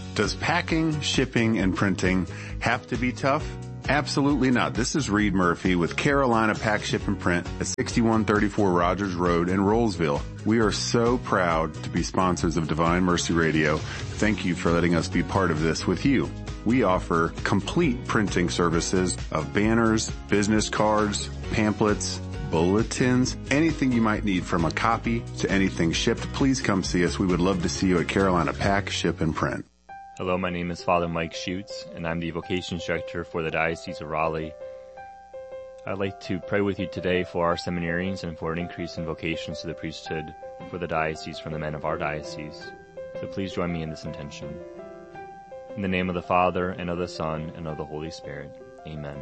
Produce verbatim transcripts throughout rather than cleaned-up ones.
Does packing, shipping, and printing have to be tough? Absolutely not. This is Reed Murphy with Carolina Pack, Ship, and Print at sixty-one thirty-four Rogers Road in Rollsville. We are so proud to be sponsors of Divine Mercy Radio. Thank you for letting us be part of this with you. We offer complete printing services of banners, business cards, pamphlets, bulletins, anything you might need from a copy to anything shipped. Please come see us. We would love to see you at Carolina Pack, Ship, and Print. Hello, my name is Father Mike Schutz, and I'm the Vocations Director for the Diocese of Raleigh. I'd like to pray with you today for our seminarians and for an increase in vocations to the priesthood for the diocese from the men of our diocese. So please join me in this intention. In the name of the Father, and of the Son, and of the Holy Spirit. Amen.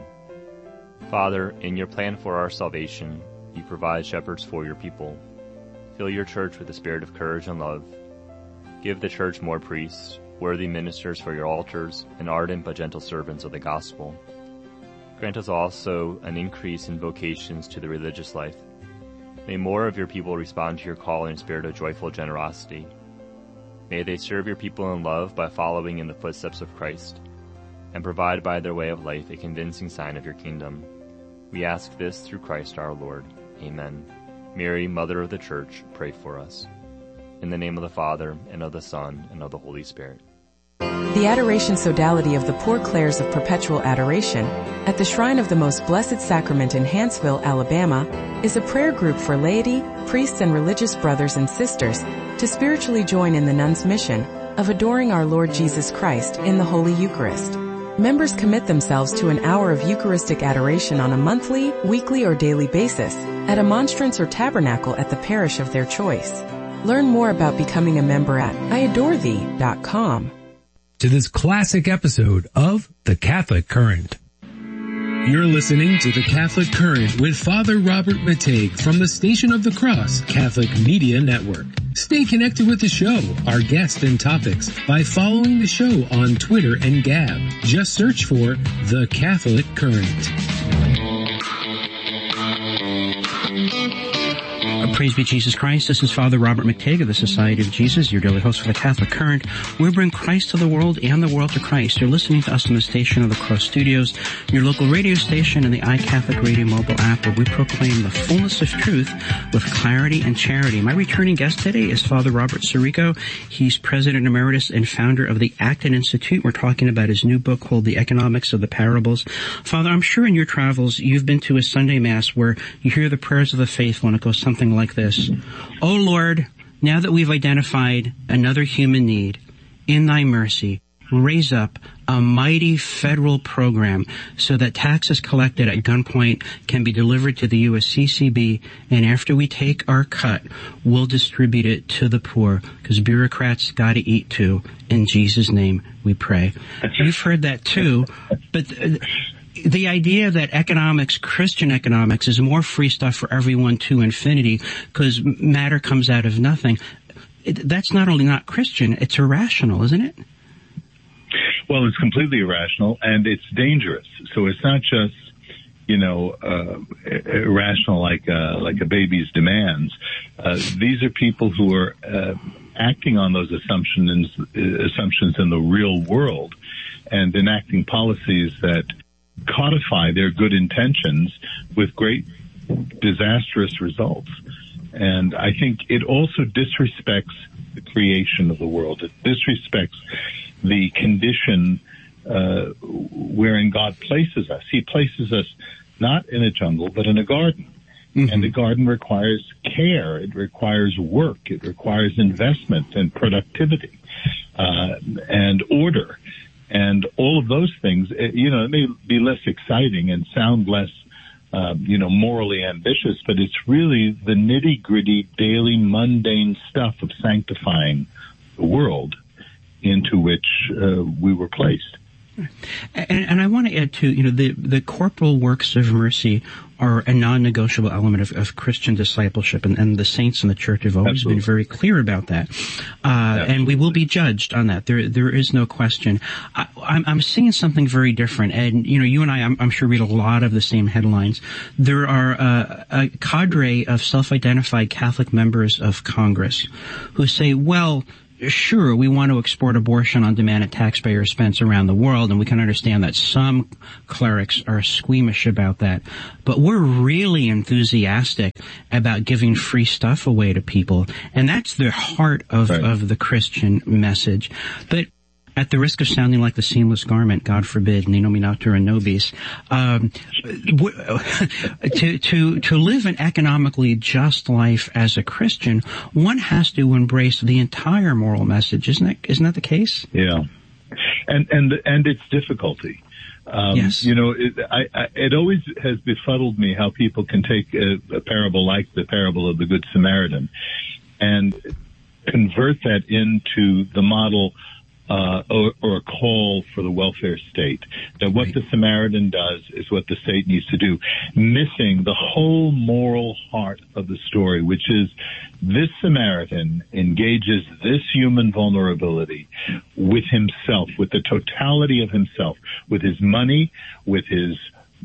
Father, in your plan for our salvation, you provide shepherds for your people. Fill your church with the spirit of courage and love. Give the church more priests, worthy ministers for your altars, and ardent but gentle servants of the gospel. Grant us also an increase in vocations to the religious life. May more of your people respond to your call in a spirit of joyful generosity. May they serve your people in love by following in the footsteps of Christ, and provide by their way of life a convincing sign of your kingdom. We ask this through Christ our Lord. Amen. Mary, Mother of the Church, pray for us. In the name of the Father, and of the Son, and of the Holy Spirit. The Adoration Sodality of the Poor Clares of Perpetual Adoration at the Shrine of the Most Blessed Sacrament in Hanceville, Alabama, is a prayer group for laity, priests, and religious brothers and sisters to spiritually join in the nuns' mission of adoring our Lord Jesus Christ in the Holy Eucharist. Members commit themselves to an hour of Eucharistic adoration on a monthly, weekly, or daily basis at a monstrance or tabernacle at the parish of their choice. Learn more about becoming a member at I adore thee dot com. To this classic episode of The Catholic Current. You're listening to The Catholic Current with Father Robert Matej from the Station of the Cross Catholic Media Network. Stay connected with the show, our guests and topics by following the show on Twitter and Gab. Just search for The Catholic Current. Praise be Jesus Christ. This is Father Robert Matej of the Society of Jesus, your daily host for the Catholic Current. We bring Christ to the world and the world to Christ. You're listening to us on the Station of the Cross Studios, your local radio station, and the iCatholic Radio mobile app, where we proclaim the fullness of truth with clarity and charity. My returning guest today is Father Robert Sirico. He's President Emeritus and founder of the Acton Institute. We're talking about his new book called The Economics of the Parables. Father, I'm sure in your travels you've been to a Sunday Mass where you hear the prayers of the faithful and it goes something like this. O Lord, now that we've identified another human need, in thy mercy, raise up a mighty federal program so that taxes collected at gunpoint can be delivered to the U S C C B, and after we take our cut, we'll distribute it to the poor, because bureaucrats gotta eat too. In Jesus' name we pray. You've heard that too, but uh, the idea that economics, Christian economics, is more free stuff for everyone to infinity because matter comes out of nothing, it, that's not only not Christian, it's irrational, isn't it? Well, it's completely irrational, and it's dangerous. So it's not just, you know, uh, irrational like uh, like a baby's demands. Uh, these are people who are uh, acting on those assumptions, assumptions in the real world and enacting policies that codify their good intentions with great disastrous results. And I think it also disrespects the creation of the world. It disrespects the condition uh, wherein God places us. He places us not in a jungle, but in a garden. Mm-hmm. And the garden requires care. It requires work. It requires investment and productivity uh, and order. And all of those things, you know, it may be less exciting and sound less, uh, you know, morally ambitious, but it's really the nitty-gritty, daily, mundane stuff of sanctifying the world into which uh, we were placed. And, and I want to add, too, you know, the, the corporal works of mercy are a non-negotiable element of, of Christian discipleship, and, and the saints in the church have always Absolutely. been very clear about that. Uh, and we will be judged on that. There, there is no question. I, I'm, I'm seeing something very different. And, you know, you and I, I'm, I'm sure read a lot of the same headlines. There are uh, a cadre of self-identified Catholic members of Congress who say, well, sure, we want to export abortion on demand at taxpayer expense around the world, and we can understand that some clerics are squeamish about that. But we're really enthusiastic about giving free stuff away to people, and that's the heart of, right. of the Christian message. But at the risk of sounding like the seamless garment, God forbid, Nino Minator and Nobis, um, to, to, to live an economically just life as a Christian, one has to embrace the entire moral message. Isn't that, isn't that the case? Yeah. And, and, and its difficulty. Um, yes. You know, it, I, I, it always has befuddled me how people can take a, a parable like the parable of the Good Samaritan and convert that into the model Uh, or, or a call for the welfare state. That what right. the Samaritan does is what the state needs to do, missing the whole moral heart of the story, which is this Samaritan engages this human vulnerability with himself, with the totality of himself, with his money, with his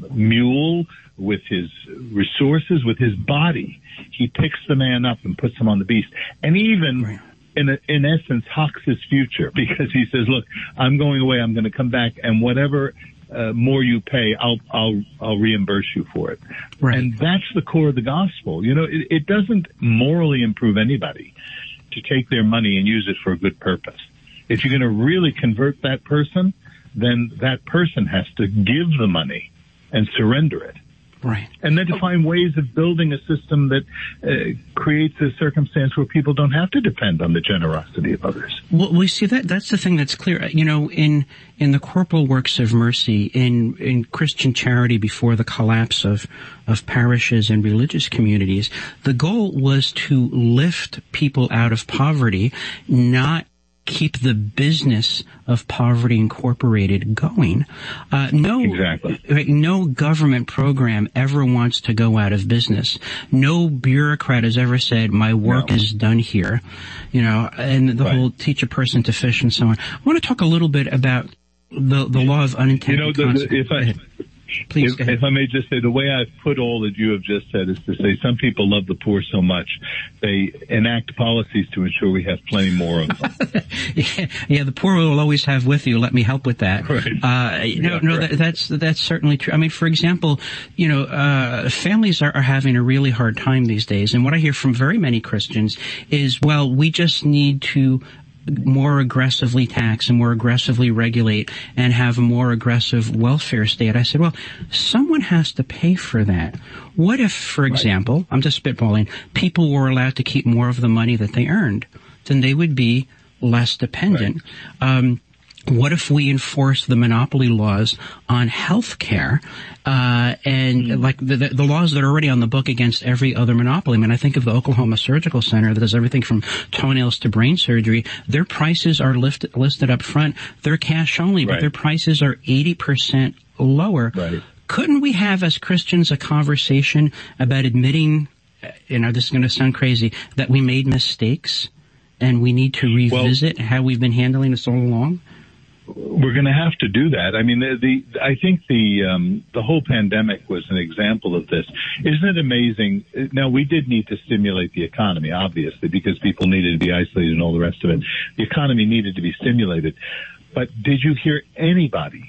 mule, with his resources, with his body. He picks the man up and puts him on the beast. And even right. in a, in essence, hawks his future, because he says, look, I'm going away, I'm going to come back, and whatever uh, more you pay, I'll, I'll, I'll reimburse you for it. Right. And that's the core of the gospel. You know, it, it doesn't morally improve anybody to take their money and use it for a good purpose. If you're going to really convert that person, then that person has to give the money and surrender it. Right. And then to find ways of building a system that uh, creates a circumstance where people don't have to depend on the generosity of others. Well, we see that that's the thing that's clear. You know, in in the corporal works of mercy, in in Christian charity before the collapse of of parishes and religious communities, the goal was to lift people out of poverty, not keep the business of Poverty Incorporated going. Uh, no, exactly. no government program ever wants to go out of business. No bureaucrat has ever said, my work no. is done here. You know, and the right. whole teach a person to fish and so on. I want to talk a little bit about the, the law of unintended you know, the, consequences. If I, Please, if, if I may just say, the way I've put all that you have just said is to say some people love the poor so much they enact policies to ensure we have plenty more of them. yeah, yeah, the poor will always have with you. Let me help with that. Right. Uh, no, yeah, no, right. that, that's that's certainly true. I mean, for example, you know, uh, families are, are having a really hard time these days, and what I hear from very many Christians is, well, we just need to more aggressively tax and more aggressively regulate and have a more aggressive welfare state. I said, well, someone has to pay for that. What if, for example, right. I'm just spitballing, people were allowed to keep more of the money that they earned? Then they would be less dependent. Right. Um, What if we enforce the monopoly laws on health care, uh, and mm. like the, the, the laws that are already on the book against every other monopoly? I mean, I think of the Oklahoma Surgical Center that does everything from toenails to brain surgery. Their prices are lifted, listed up front. They're cash only, right. but their prices are eighty percent lower. Right. Couldn't we have, as Christians, a conversation about admitting, you know, this is going to sound crazy, that we made mistakes and we need to revisit well, how we've been handling this all along? We're going to have to do that. I mean, the, the I think the um, the whole pandemic was an example of this. Isn't it amazing? Now, we did need to stimulate the economy, obviously, because people needed to be isolated and all the rest of it. The economy needed to be stimulated. But did you hear anybody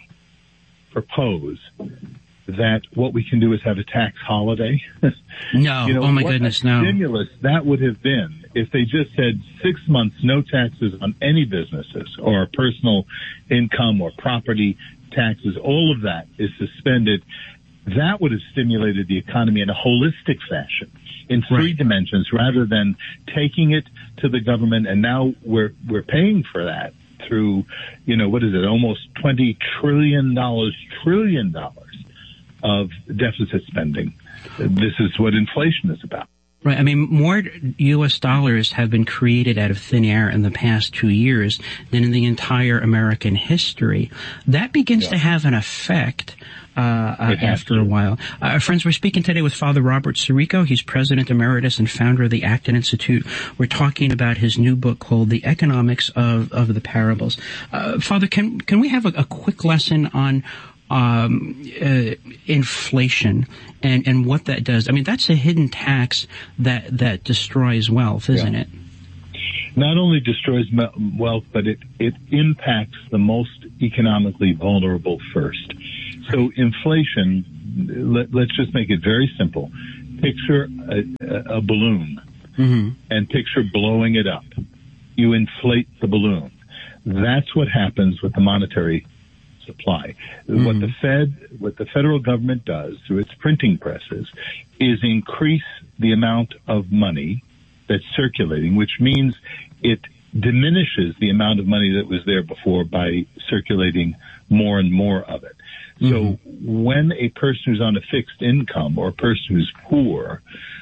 propose that what we can do is have a tax holiday? No. You know, oh, my what goodness, a no. stimulus that would have been if they just said six months, no taxes on any businesses or personal income or property taxes. All of that is suspended. That would have stimulated the economy in a holistic fashion in three right. dimensions rather than taking it to the government. And now we're, we're paying for that through, you know, what is it? Almost twenty trillion dollars, trillion dollars of deficit spending. This is what inflation is about. Right. I mean, more U S dollars have been created out of thin air in the past two years than in the entire American history. That begins yeah. to have an effect uh, uh after a while. Uh, friends, we're speaking today with Father Robert Sirico. He's President Emeritus and founder of the Acton Institute. We're talking about his new book called The Economics of, of the Parables. Uh, Father, can can we have a, a quick lesson on Um, uh, inflation and, and what that does? I mean, that's a hidden tax that, that destroys wealth, isn't yeah. it? not only destroys wealth, but it, it impacts the most economically vulnerable first. So inflation, let, let's just make it very simple. Picture a, a balloon mm-hmm. and picture blowing it up. You inflate the balloon. That's what happens with the monetary supply. Mm-hmm. What the Fed, what the federal government does through its printing presses is increase the amount of money that's circulating, which means it diminishes the amount of money that was there before by circulating more and more of it. Mm-hmm. So when a person who's on a fixed income or a person who's poor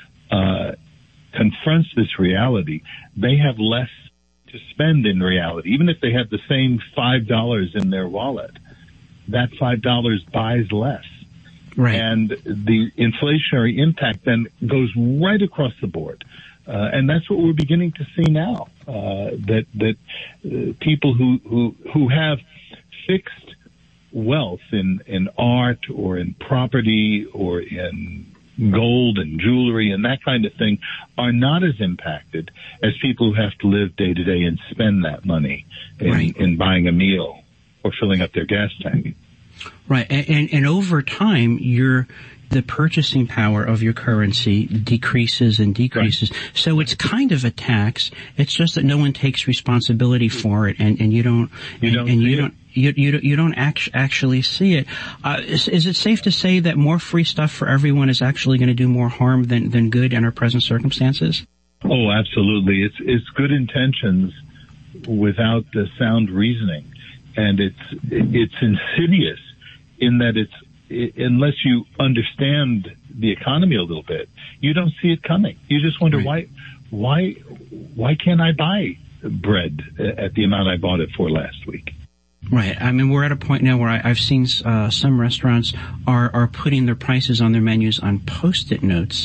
uh confronts this reality, they have less to spend in reality. Even if they have the same five dollars in their wallet, that five dollars buys less. Right. And the inflationary impact then goes right across the board. Uh, and that's what we're beginning to see now, uh, that, that, uh, people who, who, who have fixed wealth in, in art or in property or in gold and jewelry and that kind of thing are not as impacted as people who have to live day to day and spend that money in, right. in buying a meal or filling up their gas tank. Right. And, and, and over time, your, the purchasing power of your currency decreases and decreases. Right. So it's kind of a tax. It's just that no one takes responsibility for it, and, and you don't, you and, don't, and you it. don't, you, you don't, you don't act, actually see it. Uh, is, is it safe to say that more free stuff for everyone is actually going to do more harm than, than good in our present circumstances? Oh, absolutely. It's, it's good intentions without the sound reasoning. And it's, it's insidious in that it's, it, unless you understand the economy a little bit, you don't see it coming. You just wonder right. why, why, why can't I buy bread at the amount I bought it for last week? Right. I mean, we're at a point now where I, I've seen uh, some restaurants are, are putting their prices on their menus on Post-it notes.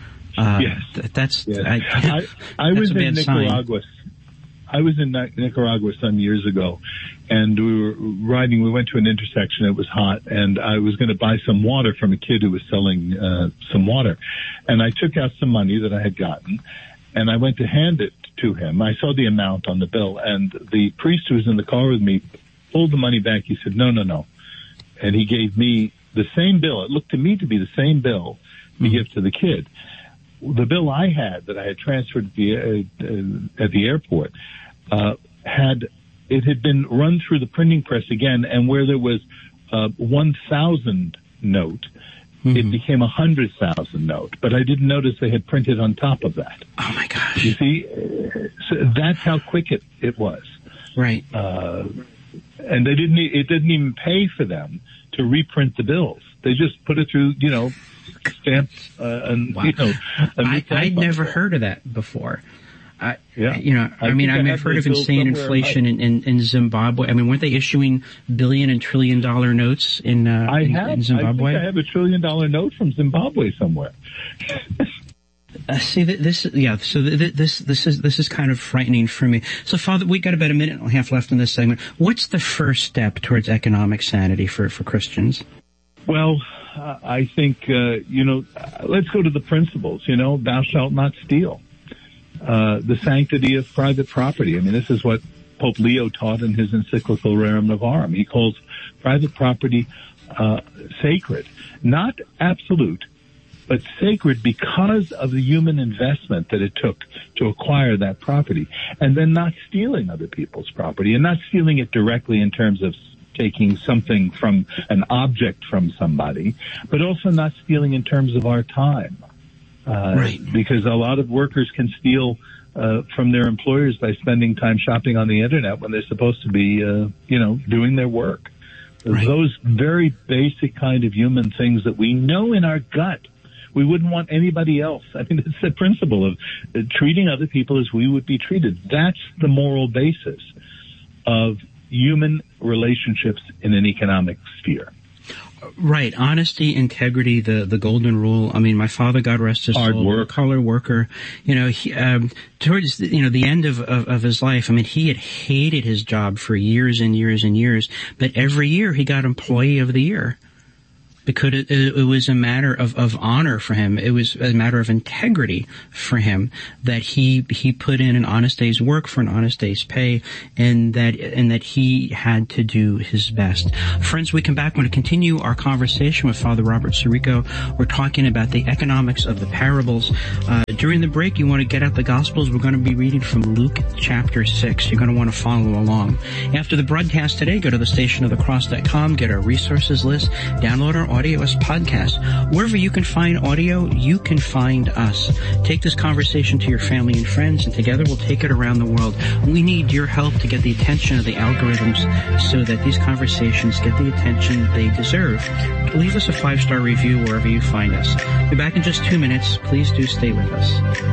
Uh, yes. Th- that's, yes. I, I, I that's was a bad in Nicaragua. sign. I was in Nicaragua some years ago, and we were riding, we went to an intersection, it was hot, and I was going to buy some water from a kid who was selling uh, some water. And I took out some money that I had gotten, and I went to hand it to him. I saw the amount on the bill, and the priest who was in the car with me pulled the money back. He said, no, no, no. And he gave me the same bill. It looked to me to be the same bill to mm-hmm. give to the kid. The bill I had that I had transferred at the, uh, at the airport uh, had, it had been run through the printing press again, and where there was a one thousand note, mm-hmm. it became a one hundred thousand note. But I didn't notice they had printed on top of that. Oh, my gosh. You see, so that's how quick it, it was. Right. Uh, and they didn't, it didn't even pay for them to reprint the bills. They just put it through, you know, stamps, uh, and, wow. you know. I, I'd never heard of that before. I, yeah. You know, I, I mean, I mean, I've heard of insane inflation in, in, in Zimbabwe. I mean, weren't they issuing billion and trillion dollar notes in, uh, I in, have, in Zimbabwe? I think I have a trillion dollar note from Zimbabwe somewhere. Uh, see, this, yeah, so th- this, this is, this is kind of frightening for me. So, Father, we got about a minute and a half left in this segment. What's the first step towards economic sanity for, for Christians? Well, uh, I think, uh, you know, let's go to the principles, you know, thou shalt not steal. Uh, the sanctity of private property. I mean, this is what Pope Leo taught in his encyclical Rerum Novarum. He calls private property, uh, sacred. Not absolute, but sacred because of the human investment that it took to acquire that property. And then not stealing other people's property, and not stealing it directly in terms of taking something from an object from somebody, but also not stealing in terms of our time. Uh, right. Because a lot of workers can steal uh, from their employers by spending time shopping on the internet when they're supposed to be, uh, you know, doing their work. Right. Those very basic kind of human things that we know in our gut. We wouldn't want anybody else. I mean, it's the principle of uh, treating other people as we would be treated. That's the moral basis of human relationships in an economic sphere. Right. Honesty, integrity, the, the golden rule. I mean, my father, God rest his Hard soul, work. color worker, you know, he, um, towards, the, you know, the end of, of, of his life, I mean, he had hated his job for years and years and years, but every year he got employee of the year. because it, it, it was a matter of, of honor for him. It was a matter of integrity for him that he he put in an honest day's work for an honest day's pay, and that and that he had to do his best. Friends, we come back. We're going to continue our conversation with Father Robert Sirico. We're talking about the economics of the parables. Uh, during the break, you want to get out the Gospels. We're going to be reading from Luke chapter six. You're going to want to follow along. After the broadcast today, go to the station of the cross dot com, get our resources list, download our audio as podcast. Wherever you can find audio, you can find us. Take this conversation to your family and friends, and together we'll take it around the world. We need your help to get the attention of the algorithms so that these conversations get the attention they deserve. Leave us a five-star review wherever you find us. We'll be back in just two minutes. Please do stay with us.